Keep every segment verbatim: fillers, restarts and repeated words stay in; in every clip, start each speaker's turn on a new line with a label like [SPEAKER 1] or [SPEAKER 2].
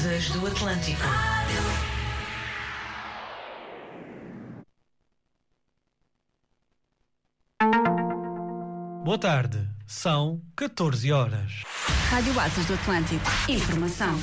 [SPEAKER 1] Vozes do Atlântico.
[SPEAKER 2] Boa tarde, são catorze horas.
[SPEAKER 3] Rádio Vozes do Atlântico. Informação.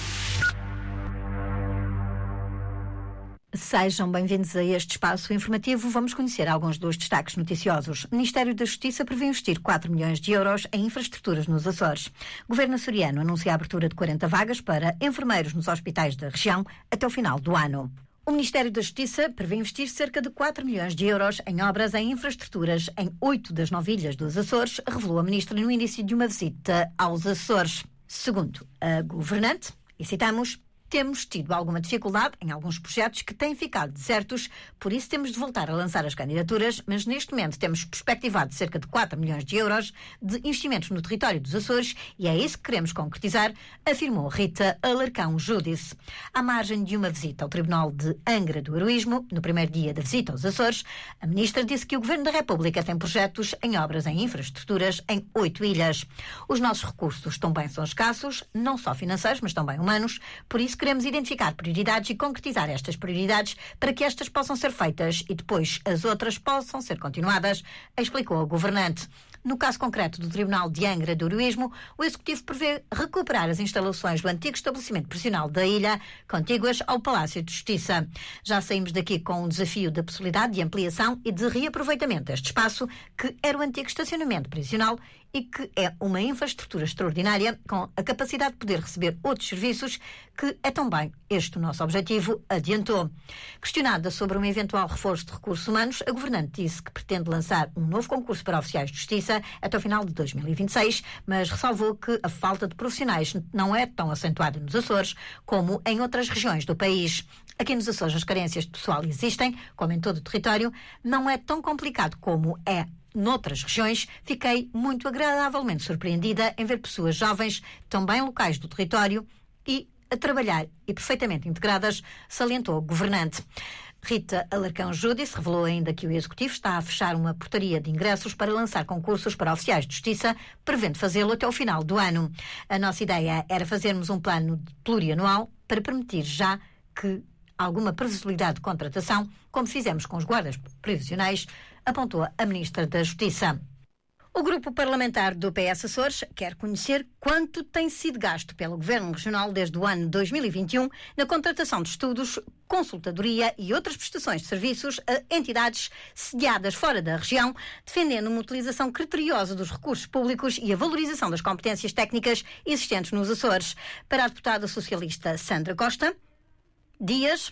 [SPEAKER 3] Sejam bem-vindos a este espaço informativo. Vamos conhecer alguns dos destaques noticiosos. O Ministério da Justiça prevê investir quatro milhões de euros em infraestruturas nos Açores. O Governo açoriano anuncia a abertura de quarenta vagas para enfermeiros nos hospitais da região até o final do ano. O Ministério da Justiça prevê investir cerca de quatro milhões de euros em obras em infraestruturas em oito das nove ilhas dos Açores, revelou a Ministra no início de uma visita aos Açores. Segundo a governante, e citamos, temos tido alguma dificuldade em alguns projetos que têm ficado desertos, por isso temos de voltar a lançar as candidaturas, mas neste momento temos perspectivado cerca de quatro milhões de euros de investimentos no território dos Açores e é isso que queremos concretizar, afirmou Rita Alarcão Júdice. À margem de uma visita ao Tribunal de Angra do Heroísmo, no primeiro dia da visita aos Açores, a Ministra disse que o Governo da República tem projetos em obras em infraestruturas em oito ilhas. Os nossos recursos também são escassos, não só financeiros, mas também humanos, por isso queremos identificar prioridades e concretizar estas prioridades para que estas possam ser feitas e depois as outras possam ser continuadas, explicou a governante. No caso concreto do Tribunal de Angra do Heroísmo, o Executivo prevê recuperar as instalações do antigo estabelecimento prisional da ilha, contíguas ao Palácio de Justiça. Já saímos daqui com o desafio da possibilidade de ampliação e de reaproveitamento deste espaço, que era o antigo estacionamento prisional e que é uma infraestrutura extraordinária com a capacidade de poder receber outros serviços, que é também este o nosso objetivo, adiantou. Questionada sobre um eventual reforço de recursos humanos, a governante disse que pretende lançar um novo concurso para oficiais de justiça até o final de dois mil e vinte e seis, mas ressalvou que a falta de profissionais não é tão acentuada nos Açores como em outras regiões do país. Aqui nos Açores as carências de pessoal existem, como em todo o território, não é tão complicado como é noutras regiões. Fiquei muito agradavelmente surpreendida em ver pessoas jovens, também locais do território, e a trabalhar e perfeitamente integradas, salientou a governante. Rita Alarcão Júdice revelou ainda que o Executivo está a fechar uma portaria de ingressos para lançar concursos para oficiais de justiça, prevendo fazê-lo até o final do ano. A nossa ideia era fazermos um plano plurianual para permitir já que alguma previsibilidade de contratação, como fizemos com os guardas previsionais, apontou a Ministra da Justiça. O grupo parlamentar do P S Açores quer conhecer quanto tem sido gasto pelo Governo Regional desde o ano dois mil e vinte e um na contratação de estudos, consultadoria e outras prestações de serviços a entidades sediadas fora da região, defendendo uma utilização criteriosa dos recursos públicos e a valorização das competências técnicas existentes nos Açores. Para a deputada socialista Sandra Costa Dias,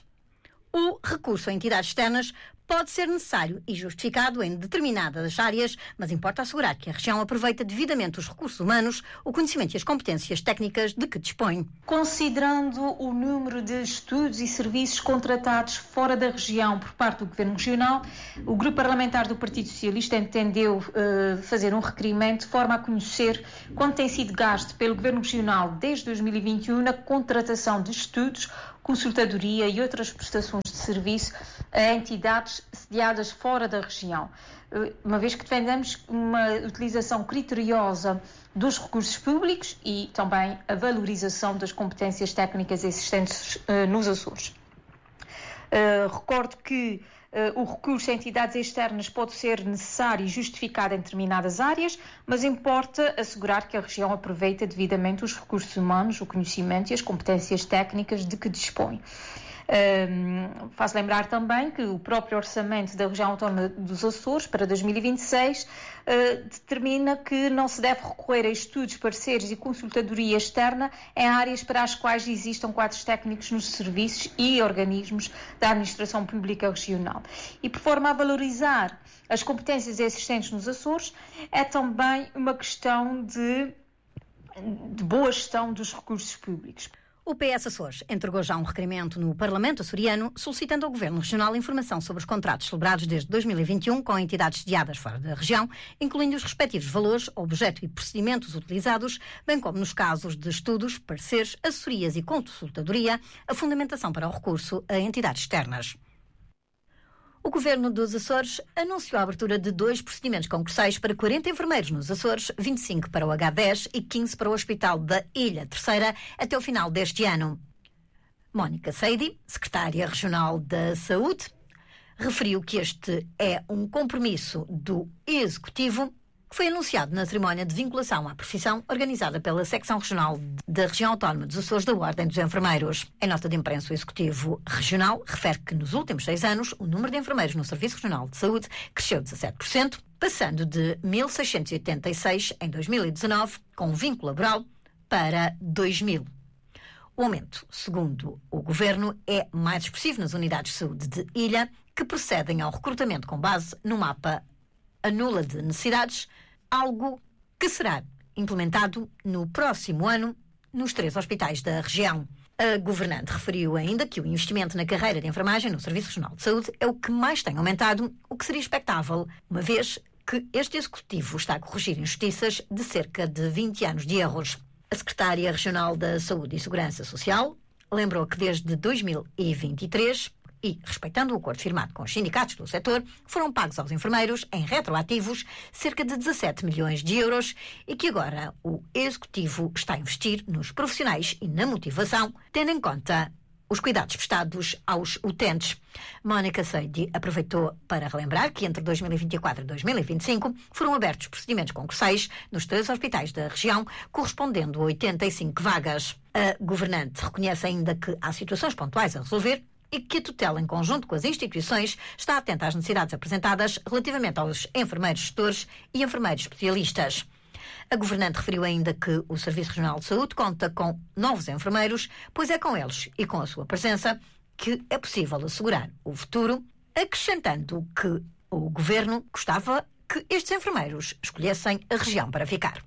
[SPEAKER 3] o recurso a entidades externas pode ser necessário e justificado em determinadas áreas, mas importa assegurar que a região aproveita devidamente os recursos humanos, o conhecimento e as competências técnicas de que dispõe.
[SPEAKER 4] Considerando o número de estudos e serviços contratados fora da região por parte do Governo Regional, o Grupo Parlamentar do Partido Socialista entendeu uh, fazer um requerimento de forma a conhecer quanto tem sido gasto pelo Governo Regional desde dois mil e vinte e um na contratação de estudos, consultadoria e outras prestações de serviço a entidades sediadas fora da região, uma vez que defendemos uma utilização criteriosa dos recursos públicos e também a valorização das competências técnicas existentes uh, nos Açores. Uh, recordo que uh, o recurso a entidades externas pode ser necessário e justificado em determinadas áreas, mas importa assegurar que a região aproveita devidamente os recursos humanos, o conhecimento e as competências técnicas de que dispõe. Um, faço lembrar também que o próprio orçamento da região autónoma dos Açores para dois mil e vinte e seis uh, determina que não se deve recorrer a estudos, pareceres e consultadoria externa em áreas para as quais existam quadros técnicos nos serviços e organismos da administração pública regional. E por forma a valorizar as competências existentes nos Açores, é também uma questão de, de boa gestão dos recursos públicos.
[SPEAKER 3] O P S Açores entregou já um requerimento no Parlamento açoriano solicitando ao Governo Regional informação sobre os contratos celebrados desde dois mil e vinte e um com entidades sediadas fora da região, incluindo os respectivos valores, objeto e procedimentos utilizados, bem como nos casos de estudos, pareceres, assessorias e consultadoria, a fundamentação para o recurso a entidades externas. O Governo dos Açores anunciou a abertura de dois procedimentos concursais para quarenta enfermeiros nos Açores, vinte e cinco para o agá dez e quinze para o Hospital da Ilha Terceira, até o final deste ano. Mónica Seidi, secretária regional da Saúde, referiu que este é um compromisso do Executivo que foi anunciado na cerimónia de vinculação à profissão organizada pela Secção Regional da Região Autónoma dos Açores da Ordem dos Enfermeiros. Em nota de imprensa, o Executivo Regional refere que nos últimos seis anos o número de enfermeiros no Serviço Regional de Saúde cresceu dezassete por cento, passando de mil seiscentos e oitenta e seis em dois mil e dezanove, com vínculo laboral, para dois mil. O aumento, segundo o Governo, é mais expressivo nas unidades de saúde de Ilha, que procedem ao recrutamento com base no mapa anula de necessidades, algo que será implementado no próximo ano nos três hospitais da região. A governante referiu ainda que o investimento na carreira de enfermagem no Serviço Regional de Saúde é o que mais tem aumentado, o que seria expectável, uma vez que este Executivo está a corrigir injustiças de cerca de vinte anos de erros. A secretária regional da Saúde e Segurança Social lembrou que desde dois mil e vinte e três, e respeitando o acordo firmado com os sindicatos do setor, foram pagos aos enfermeiros, em retroativos, cerca de dezassete milhões de euros e que agora o Executivo está a investir nos profissionais e na motivação, tendo em conta os cuidados prestados aos utentes. Mónica Seidi aproveitou para relembrar que entre dois mil e vinte e quatro e dois mil e vinte e cinco foram abertos procedimentos concursais nos três hospitais da região, correspondendo a oitenta e cinco vagas. A governante reconhece ainda que há situações pontuais a resolver e que a tutela, em conjunto com as instituições, está atenta às necessidades apresentadas relativamente aos enfermeiros gestores e enfermeiros especialistas. A governante referiu ainda que o Serviço Regional de Saúde conta com novos enfermeiros, pois é com eles e com a sua presença que é possível assegurar o futuro, acrescentando que o Governo gostava que estes enfermeiros escolhessem a região para ficar.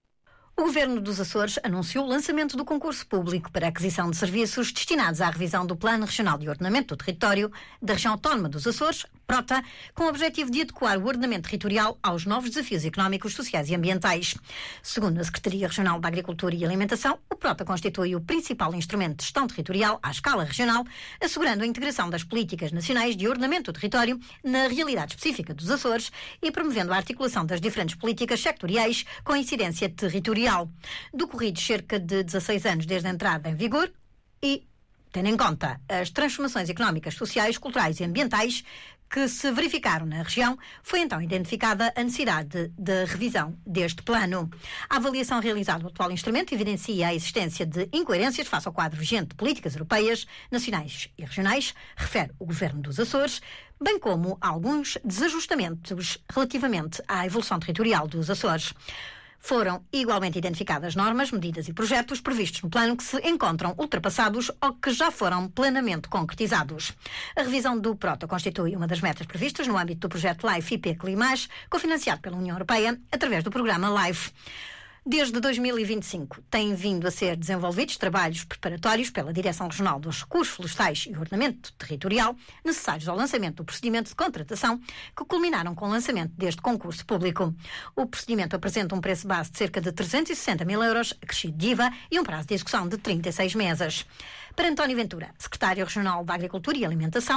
[SPEAKER 3] O Governo dos Açores anunciou o lançamento do concurso público para a aquisição de serviços destinados à revisão do Plano Regional de Ordenamento do Território da Região Autónoma dos Açores, PROTA, com o objetivo de adequar o ordenamento territorial aos novos desafios económicos, sociais e ambientais. Segundo a Secretaria Regional da Agricultura e Alimentação, o PROTA constitui o principal instrumento de gestão territorial à escala regional, assegurando a integração das políticas nacionais de ordenamento do território na realidade específica dos Açores e promovendo a articulação das diferentes políticas sectoriais com incidência territorial. Decorridos cerca de dezasseis anos desde a entrada em vigor e, tendo em conta as transformações económicas, sociais, culturais e ambientais que se verificaram na região, foi então identificada a necessidade de revisão deste plano. A avaliação realizada do atual instrumento evidencia a existência de incoerências face ao quadro vigente de políticas europeias, nacionais e regionais, refere o Governo dos Açores, bem como alguns desajustamentos relativamente à evolução territorial dos Açores. Foram igualmente identificadas normas, medidas e projetos previstos no plano que se encontram ultrapassados ou que já foram plenamente concretizados. A revisão do PROTA constitui uma das metas previstas no âmbito do projeto LIFE I P Climas, cofinanciado pela União Europeia através do programa LIFE. Desde dois mil e vinte e cinco, têm vindo a ser desenvolvidos trabalhos preparatórios pela Direção Regional dos Recursos Florestais e Ordenamento Territorial, necessários ao lançamento do procedimento de contratação, que culminaram com o lançamento deste concurso público. O procedimento apresenta um preço base de cerca de trezentos e sessenta mil euros, acrescido de I V A, e um prazo de execução de trinta e seis meses. Para António Ventura, secretário regional da Agricultura e Alimentação,